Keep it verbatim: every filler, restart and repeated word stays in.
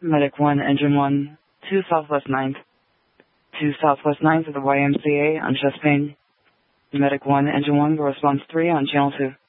Medic one, Engine one, to Southwest ninth. To Southwest ninth of the Y M C A on chest pain. Medic one, Engine one, response three on Channel two.